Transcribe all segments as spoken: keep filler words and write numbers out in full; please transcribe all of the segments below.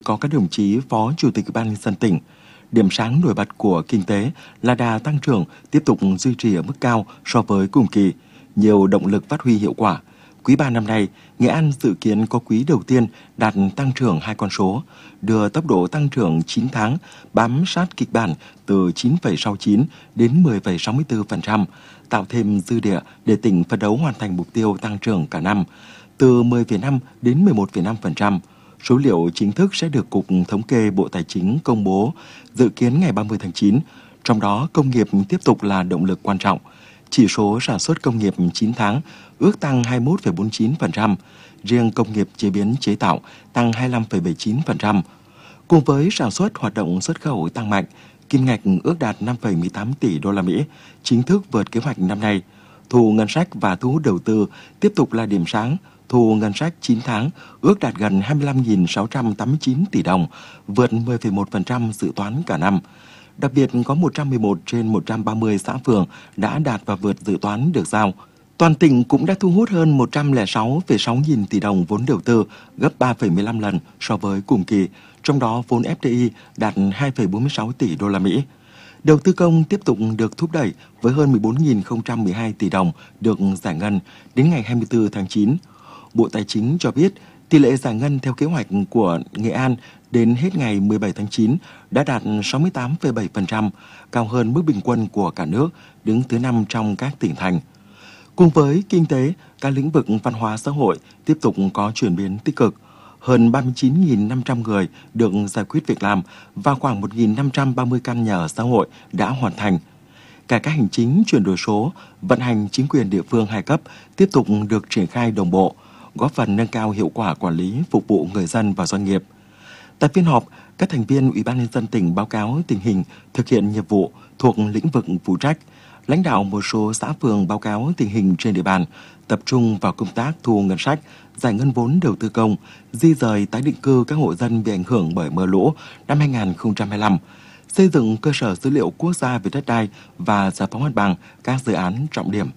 có các đồng chí Phó Chủ tịch Ủy ban nhân dân tỉnh. Điểm sáng nổi bật của kinh tế là đà tăng trưởng tiếp tục duy trì ở mức cao so với cùng kỳ, nhiều động lực phát huy hiệu quả. Quý ba năm nay, Nghệ An dự kiến có quý đầu tiên đạt tăng trưởng hai con số, đưa tốc độ tăng trưởng chín tháng bám sát kịch bản từ chín phẩy sáu mươi chín đến mười phẩy sáu mươi tư phần trăm, tạo thêm dư địa để tỉnh phấn đấu hoàn thành mục tiêu tăng trưởng cả năm từ mười phẩy năm đến mười một phẩy năm phần trăm. Số liệu chính thức sẽ được Cục Thống kê Bộ Tài chính công bố dự kiến ngày ba mươi tháng chín, trong đó công nghiệp tiếp tục là động lực quan trọng. Chỉ số sản xuất công nghiệp chín tháng ước tăng hai mươi mốt phẩy bốn mươi chín phần trăm, riêng công nghiệp chế biến chế tạo tăng hai mươi lăm phẩy bảy mươi chín phần trăm. Cùng với sản xuất hoạt động xuất khẩu tăng mạnh, kim ngạch ước đạt năm phẩy mười tám tỷ đô la Mỹ, chính thức vượt kế hoạch năm nay. Thu ngân sách và thu hút đầu tư tiếp tục là điểm sáng. Thu ngân sách chín tháng ước đạt gần hai mươi lăm nghìn sáu trăm tám mươi chín tỷ đồng, vượt mười phẩy một phần trăm dự toán cả năm. Đặc biệt có một trăm mười một trên một trăm ba mươi xã phường đã đạt và vượt dự toán được giao. Toàn tỉnh cũng đã thu hút hơn một trăm lẻ sáu phẩy sáu nghìn tỷ đồng vốn đầu tư, gấp ba phẩy mười lăm lần so với cùng kỳ, trong đó vốn ép đê i đạt hai phẩy bốn mươi sáu tỷ đô la Mỹ. Đầu tư công tiếp tục được thúc đẩy với hơn mười bốn nghìn không trăm mười hai tỷ đồng được giải ngân đến ngày hai mươi tư tháng chín. Bộ Tài chính cho biết tỷ lệ giải ngân theo kế hoạch của Nghệ An đến hết ngày mười bảy tháng chín đã đạt sáu mươi tám phẩy bảy phần trăm, cao hơn mức bình quân của cả nước, đứng thứ năm trong các tỉnh thành. Cùng với kinh tế, các lĩnh vực văn hóa xã hội tiếp tục có chuyển biến tích cực. Hơn ba mươi chín nghìn năm trăm người được giải quyết việc làm và khoảng một nghìn năm trăm ba mươi căn nhà ở xã hội đã hoàn thành. Cải cách hành chính, chuyển đổi số, vận hành chính quyền địa phương hai cấp tiếp tục được triển khai đồng bộ, góp phần nâng cao hiệu quả quản lý phục vụ người dân và doanh nghiệp. Tại phiên họp, các thành viên Ủy ban nhân dân tỉnh báo cáo tình hình thực hiện nhiệm vụ thuộc lĩnh vực phụ trách. Lãnh đạo một số xã phường báo cáo tình hình trên địa bàn, tập trung vào công tác thu ngân sách, giải ngân vốn đầu tư công, di rời tái định cư các hộ dân bị ảnh hưởng bởi mưa lũ năm hai nghìn không trăm hai mươi lăm, xây dựng cơ sở dữ liệu quốc gia về đất đai và giải phóng mặt bằng các dự án trọng điểm.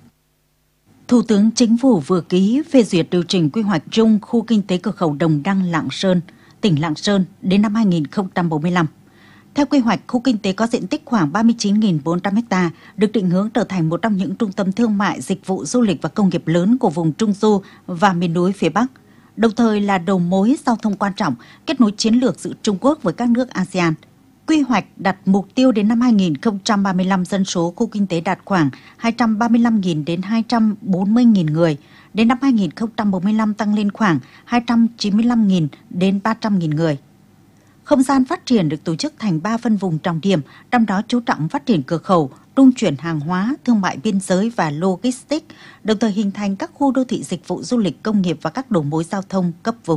Thủ tướng Chính phủ vừa ký phê duyệt điều chỉnh quy hoạch chung khu kinh tế cửa khẩu Đồng Đăng - Lạng Sơn, tỉnh Lạng Sơn đến năm hai nghìn không trăm bốn mươi lăm. Theo quy hoạch, khu kinh tế có diện tích khoảng ba mươi chín nghìn bốn trăm ha, được định hướng trở thành một trong những trung tâm thương mại, dịch vụ, du lịch và công nghiệp lớn của vùng Trung Du và miền núi phía Bắc, đồng thời là đầu mối giao thông quan trọng, kết nối chiến lược giữa Trung Quốc với các nước a sê an. Quy hoạch đặt mục tiêu đến năm hai nghìn không trăm ba mươi lăm dân số khu kinh tế đạt khoảng hai trăm ba mươi lăm nghìn đến hai trăm bốn mươi nghìn người, đến năm hai nghìn không trăm bốn mươi lăm tăng lên khoảng hai trăm chín mươi lăm nghìn đến ba trăm nghìn người. Không gian phát triển được tổ chức thành ba phân vùng trọng điểm, trong đó chú trọng phát triển cửa khẩu, trung chuyển hàng hóa, thương mại biên giới và logistics, đồng thời hình thành các khu đô thị dịch vụ du lịch công nghiệp và các đầu mối giao thông cấp vùng.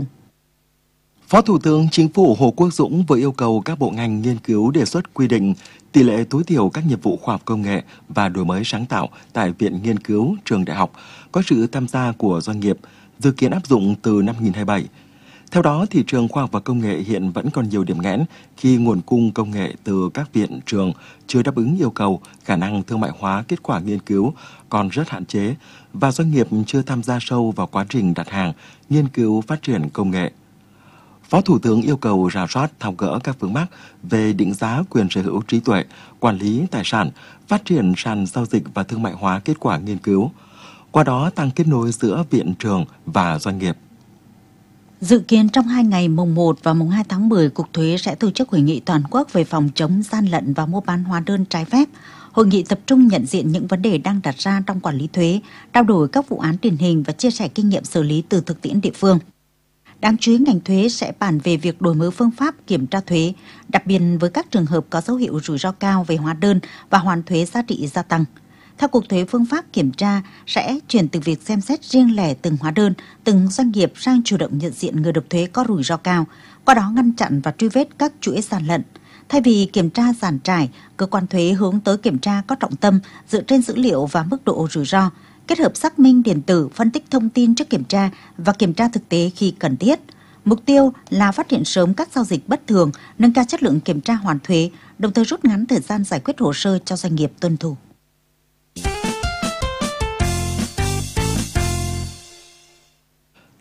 Phó Thủ tướng Chính phủ Hồ Quốc Dũng vừa yêu cầu các bộ ngành nghiên cứu đề xuất quy định tỷ lệ tối thiểu các nhiệm vụ khoa học công nghệ và đổi mới sáng tạo tại viện nghiên cứu, trường đại học có sự tham gia của doanh nghiệp, dự kiến áp dụng từ năm hai nghìn không trăm hai mươi bảy. Theo đó, thị trường khoa học và công nghệ hiện vẫn còn nhiều điểm nghẽn khi nguồn cung công nghệ từ các viện trường chưa đáp ứng yêu cầu, khả năng thương mại hóa kết quả nghiên cứu còn rất hạn chế và doanh nghiệp chưa tham gia sâu vào quá trình đặt hàng, nghiên cứu phát triển công nghệ. Phó Thủ tướng yêu cầu rà soát tháo gỡ các vướng mắc về định giá quyền sở hữu trí tuệ, quản lý tài sản, phát triển sàn giao dịch và thương mại hóa kết quả nghiên cứu, qua đó tăng kết nối giữa viện trường và doanh nghiệp. Dự kiến trong hai ngày mùng một và mùng hai tháng mười, Cục Thuế sẽ tổ chức hội nghị toàn quốc về phòng chống gian lận và mua bán hóa đơn trái phép. Hội nghị tập trung nhận diện những vấn đề đang đặt ra trong quản lý thuế, trao đổi các vụ án điển hình và chia sẻ kinh nghiệm xử lý từ thực tiễn địa phương. Đáng chú ý, ngành thuế sẽ bàn về việc đổi mới phương pháp kiểm tra thuế, đặc biệt với các trường hợp có dấu hiệu rủi ro cao về hóa đơn và hoàn thuế giá trị gia tăng. Theo Cục Thuế, phương pháp kiểm tra sẽ chuyển từ việc xem xét riêng lẻ từng hóa đơn, từng doanh nghiệp sang chủ động nhận diện người nộp thuế có rủi ro cao, qua đó ngăn chặn và truy vết các chuỗi gian lận. Thay vì kiểm tra dàn trải, cơ quan thuế hướng tới kiểm tra có trọng tâm dựa trên dữ liệu và mức độ rủi ro, kết hợp xác minh điện tử, phân tích thông tin trước kiểm tra và kiểm tra thực tế khi cần thiết. Mục tiêu là phát hiện sớm các giao dịch bất thường, nâng cao chất lượng kiểm tra hoàn thuế, đồng thời rút ngắn thời gian giải quyết hồ sơ cho doanh nghiệp tuân thủ.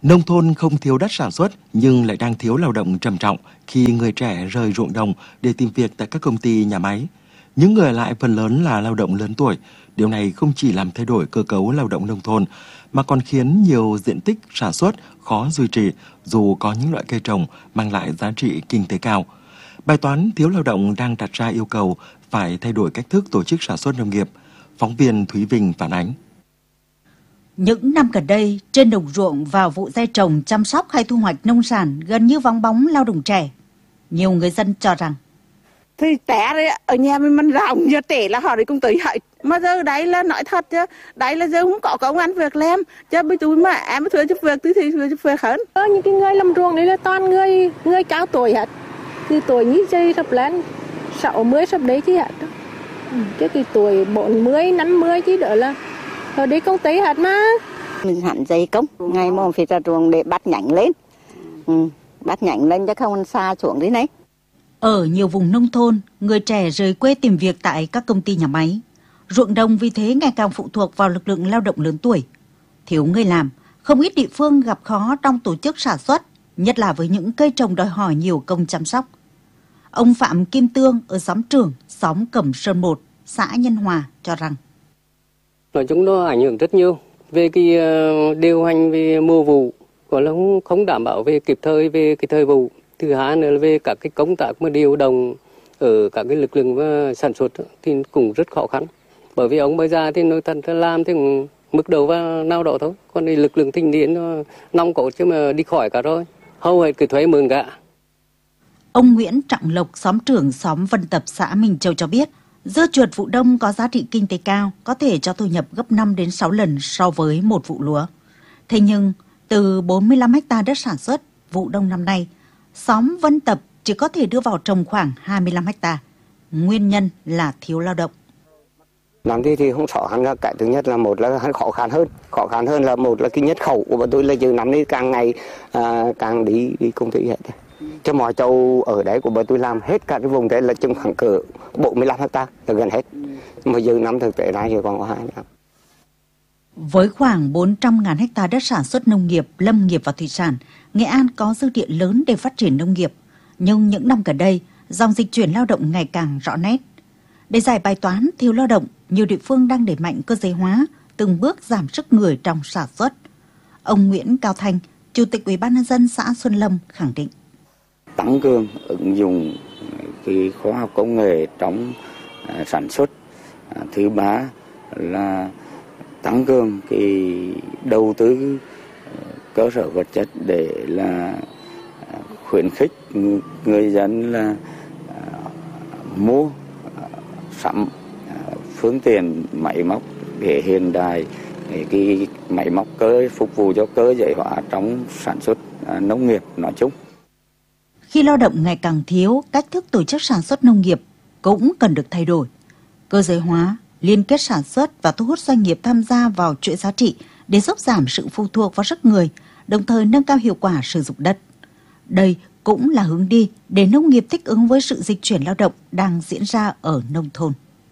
Nông thôn không thiếu đất sản xuất nhưng lại đang thiếu lao động trầm trọng khi người trẻ rời ruộng đồng để tìm việc tại các công ty nhà máy. Những người lại phần lớn là lao động lớn tuổi. Điều này không chỉ làm thay đổi cơ cấu lao động nông thôn mà còn khiến nhiều diện tích sản xuất khó duy trì dù có những loại cây trồng mang lại giá trị kinh tế cao. Bài toán thiếu lao động đang đặt ra yêu cầu phải thay đổi cách thức tổ chức sản xuất nông nghiệp. Phóng viên Thúy Vinh phản ánh. Những năm gần đây, trên đồng ruộng vào vụ gieo trồng, chăm sóc hay thu hoạch nông sản gần như vắng bóng lao động trẻ. Nhiều người dân cho rằng thì trẻ đấy, ở nhà mình mình rộng giờ trẻ là họ đi cũng tới hỏi. Mà giờ đấy là nói thật chứ, đấy là giờ không có công ăn việc làm. Chứ bây tôi mà em mới thuê giúp việc thì thì thuê giúp việc hơn. Những cái người làm ruộng đấy là toàn người người cao tuổi hết. Từ tuổi như dây sắp lên sáu mươi sắp đấy chứ hết. Ừ, chứ cái tuổi bốn mươi, năm mươi chứ đỡ là ở đây công ty hết mà. Mình hẳn dây công, ngày mồm phải ra ruộng để bắt nhánh lên. Ừ, bắt nhánh lên chứ không xa xuống đấy này. Ở nhiều vùng nông thôn, người trẻ rời quê tìm việc tại các công ty nhà máy. Ruộng đồng vì thế ngày càng phụ thuộc vào lực lượng lao động lớn tuổi. Thiếu người làm, không ít địa phương gặp khó trong tổ chức sản xuất, nhất là với những cây trồng đòi hỏi nhiều công chăm sóc. Ông Phạm Kim Tương ở xóm Trường, xóm Cẩm Sơn một, xã Nhân Hòa cho rằng nói chung nó ảnh hưởng rất nhiều về cái điều hành về mùa vụ, còn là không, không đảm bảo về kịp thời về cái thời vụ. Thứ hai nữa là về các cái công tác mà điều động ở các cái lực lượng sản xuất thì cũng rất khó khăn. Bởi vì ông bây giờ thì nói thật làm thì mức đầu và nào đó thôi. Còn thì lực lượng thanh niên nó nòng cốt chứ mà đi khỏi cả rồi. Hầu hết cái thuế mượn cả. Ông Nguyễn Trọng Lộc, xóm trưởng xóm Vân Tập, xã Minh Châu cho biết, dưa chuột vụ đông có giá trị kinh tế cao, có thể cho thu nhập gấp năm đến sáu lần so với một vụ lúa. Thế nhưng, từ bốn mươi lăm héc ta đất sản xuất, vụ đông năm nay, xóm Vân Tập chỉ có thể đưa vào trồng khoảng hai mươi lăm héc ta. Nguyên nhân là thiếu lao động. Làm thì thì không khó khăn, cái thứ nhất là một là khó khăn hơn, khó khăn hơn là một là cái nhất khẩu của bọn tôi là từ năm nay càng ngày à, càng đi đi công ty hết. Cho mọi châu ở đấy của bọn tôi làm hết cả cái vùng đấy là chừng khoảng cỡ bốn mươi lăm héc ta là gần hết. Mà giờ năm thực tế này thì còn có hai năm. Với khoảng bốn trăm nghìn héc ta đất sản xuất nông nghiệp, lâm nghiệp và thủy sản, Nghệ An có dư địa lớn để phát triển nông nghiệp. Nhưng những năm gần đây, dòng dịch chuyển lao động ngày càng rõ nét. Để giải bài toán thiếu lao động, nhiều địa phương đang đẩy mạnh cơ giới hóa, từng bước giảm sức người trong sản xuất. Ông Nguyễn Cao Thanh, Chủ tịch Ủy ban nhân dân xã Xuân Lâm khẳng định: Tăng cường ứng dụng cái khoa học công nghệ trong uh, sản xuất. Uh, thứ ba là tăng cường cái đầu tư uh, cơ sở vật chất để là uh, khuyến khích người dân là uh, mua uh, sắm uh, phương tiện máy móc để hiện đại, để cái máy móc cơ phục vụ cho cơ giới hóa trong sản xuất uh, nông nghiệp nói chung. Khi lao động ngày càng thiếu, cách thức tổ chức sản xuất nông nghiệp cũng cần được thay đổi. Cơ giới hóa, liên kết sản xuất và thu hút doanh nghiệp tham gia vào chuỗi giá trị để giúp giảm sự phụ thuộc vào sức người, đồng thời nâng cao hiệu quả sử dụng đất. Đây cũng là hướng đi để nông nghiệp thích ứng với sự dịch chuyển lao động đang diễn ra ở nông thôn.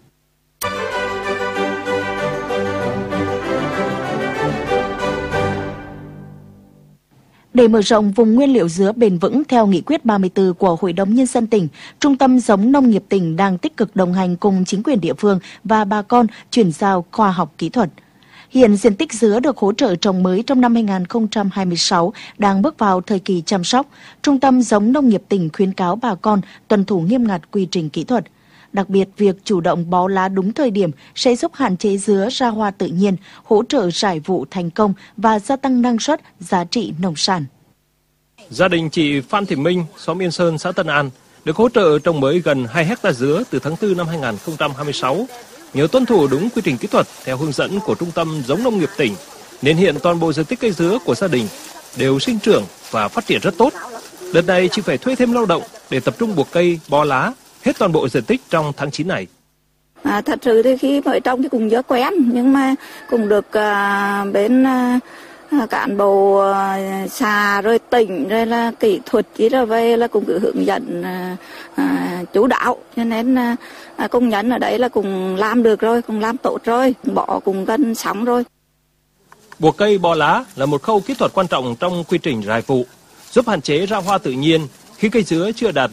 Để mở rộng vùng nguyên liệu dứa bền vững theo nghị quyết ba mươi tư của Hội đồng Nhân dân tỉnh, Trung tâm Giống Nông nghiệp tỉnh đang tích cực đồng hành cùng chính quyền địa phương và bà con chuyển giao khoa học kỹ thuật. Hiện diện tích dứa được hỗ trợ trồng mới trong năm hai nghìn không trăm hai mươi sáu đang bước vào thời kỳ chăm sóc. Trung tâm Giống Nông nghiệp tỉnh khuyến cáo bà con tuân thủ nghiêm ngặt quy trình kỹ thuật. Đặc biệt, việc chủ động bó lá đúng thời điểm sẽ giúp hạn chế dứa ra hoa tự nhiên, hỗ trợ rải vụ thành công và gia tăng năng suất, giá trị nông sản. Gia đình chị Phan Thị Minh, xóm Yên Sơn, xã Tân An, được hỗ trợ trồng mới gần hai héc ta dứa từ tháng tư năm hai nghìn không trăm hai mươi sáu. Nhờ tuân thủ đúng quy trình kỹ thuật theo hướng dẫn của Trung tâm Giống Nông nghiệp tỉnh, nên hiện toàn bộ diện tích cây dứa của gia đình đều sinh trưởng và phát triển rất tốt. Đợt này chị phải thuê thêm lao động để tập trung buộc cây, bó lá, hết toàn bộ diện tích trong tháng chín này. À, thật sự thì khi mới trồng thì cũng dứa quen, nhưng mà cũng được à, bên à, cán bộ à, xã rồi tỉnh rồi là kỹ thuật chỉ rồi về là cũng cứ hướng dẫn à, à, chủ đạo, cho nên à, công nhân ở đấy là cũng làm được rồi, cũng làm tốt rồi, bỏ cũng gần xong rồi. Buộc cây bo lá là một khâu kỹ thuật quan trọng trong quy trình rải vụ, giúp hạn chế ra hoa tự nhiên khi cây dứa chưa đạt